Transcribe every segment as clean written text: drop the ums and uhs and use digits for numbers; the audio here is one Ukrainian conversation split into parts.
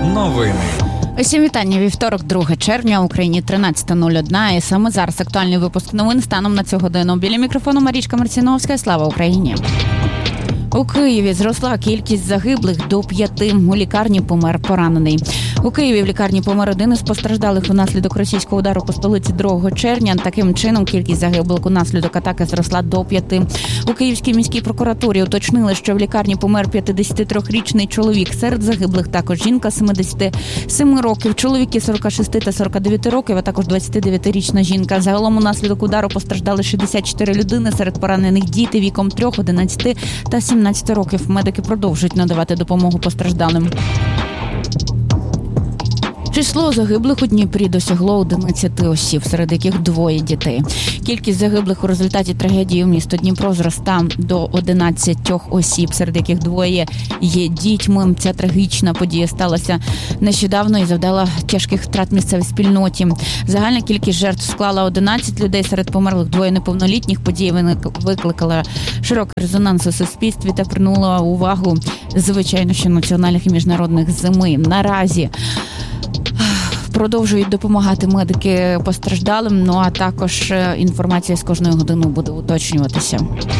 Новини. Усім вітання. Вівторок, 2 червня, Україні 13:01. І саме зараз актуальний випуск новин станом на цю годину. Біля мікрофону Марічка Марціновська. Слава Україні! У Києві зросла кількість загиблих до 5. У лікарні помер поранений. У Києві в лікарні помер один із постраждалих унаслідок російського удару по столиці 2 червня. Таким чином, кількість загиблих унаслідок атаки зросла до 5. У Київській міській прокуратурі уточнили, що в лікарні помер 53-річний чоловік. Серед загиблих також жінка 77 років, чоловіки 46 та 49 років, а також 29-річна жінка. Загалом унаслідок удару постраждали 64 людини, серед поранених діти віком 3, 11 та 17 років. Медики продовжують надавати допомогу постраждалим. Число загиблих у Дніпрі досягло 11 осіб, серед яких 2 дітей. Кількість загиблих у результаті трагедії в місто Дніпро зросла до 11 осіб, серед яких 2 є дітьми. Ця трагічна подія сталася нещодавно і завдала тяжких втрат місцевій спільноті. Загальна кількість жертв склала 11 людей, серед померлих 2 неповнолітніх. Подія викликала широкий резонанс у суспільстві та привернула увагу, звичайно, що національних і міжнародних ЗМІ. Наразі продовжують допомагати медики постраждалим, а також інформація з кожною годиною буде уточнюватися.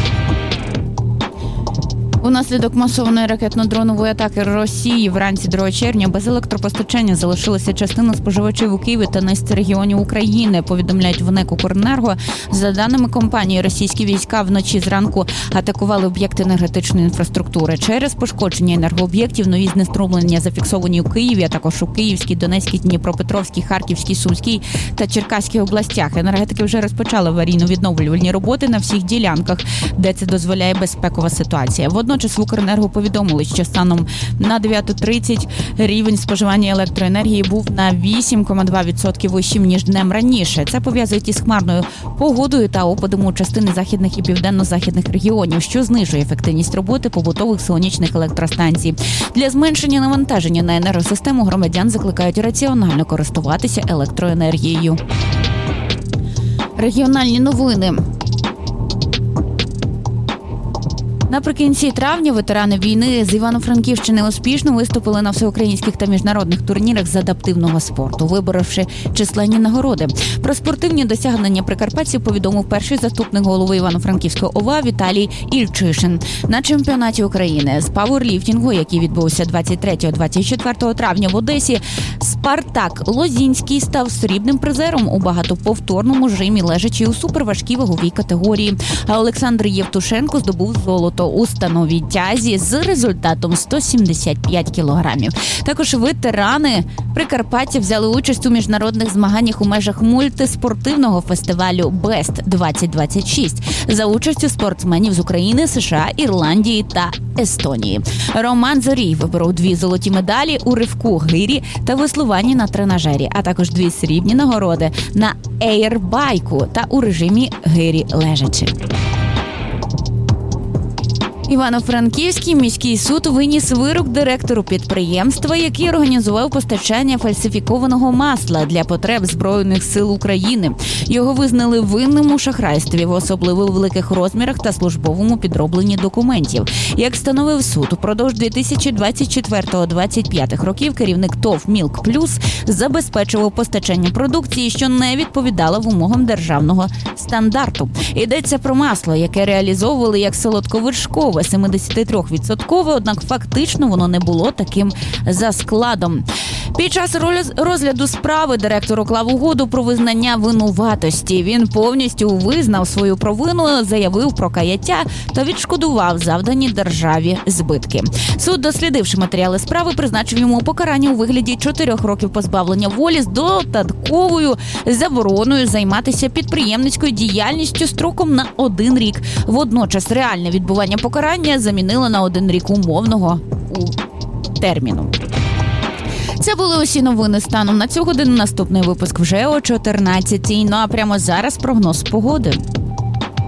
Унаслідок масованої ракетно-дронової атаки Росії вранці 2 червня без електропостачання залишилася частина споживачів у Києві та низці регіонів України, повідомляють в НЕК «Укренерго». За даними компанії, російські війська вночі зранку атакували об'єкти енергетичної інфраструктури. Через пошкодження енергооб'єктів нові знеструмлення зафіксовані у Києві, а також у Київській, Донецькій, Дніпропетровській, Харківській, Сумській та Черкаській областях. Енергетики вже розпочали аварійно-відновлювальні роботи на всіх ділянках, де це дозволяє безпекова ситуація. Водночас в «Укренерго» повідомили, що станом на 9:30 рівень споживання електроенергії був на 8,2% вищим, ніж днем раніше. Це пов'язують із хмарною погодою та опадом у частини західних і південно-західних регіонів, що знижує ефективність роботи побутових сонячних електростанцій. Для зменшення навантаження на енергосистему громадян закликають раціонально користуватися електроенергією. Регіональні новини. Наприкінці травня ветерани війни з Івано-Франківщини успішно виступили на всеукраїнських та міжнародних турнірах з адаптивного спорту, виборовши численні нагороди. Про спортивні досягнення прикарпатців повідомив перший заступник голови Івано-Франківської ОВА Віталій Ільчишин. На чемпіонаті України з пауерліфтингу, який відбувся 23-24 травня в Одесі, Спартак Лозінський став срібним призером у багатоповторному жимі лежачи у суперважкій ваговій категорії, а Олександр Євтушенко здобув золото у становій тязі з результатом 175 кілограмів. Також ветерани Прикарпаття взяли участь у міжнародних змаганнях у межах мультиспортивного фестивалю «Бест-2026» за участю спортсменів з України, США, Ірландії та Естонії. Роман Зорій виборов 2 золоті медалі у ривку гирі та веслуванні на тренажері, а також 2 срібні нагороди на ейрбайку та у режимі гирі лежачи. Івано-Франківський міський суд виніс вирок директору підприємства, який організував постачання фальсифікованого масла для потреб Збройних сил України. Його визнали винним у шахрайстві в особливо великих розмірах та службовому підробленні документів. Як встановив суд, упродовж 2024-2025 років керівник ТОВ «Мілк Плюс» забезпечував постачання продукції, що не відповідала вимогам державного стандарту. Йдеться про масло, яке реалізовували як солодковершкове, 73%, однак фактично воно не було таким за складом. Під час розгляду справи директор уклав угоду про визнання винуватості. Він повністю визнав свою провину, заявив про каяття та відшкодував завдані державі збитки. Суд, дослідивши матеріали справи, призначив йому покарання у вигляді 4 років позбавлення волі з додатковою забороною займатися підприємницькою діяльністю строком на 1 рік. Водночас реальне відбування покарання замінило на 1 рік умовного терміну. Це були усі новини станом на цю годину. Наступний випуск вже о 14:00. Ну а прямо зараз прогноз погоди.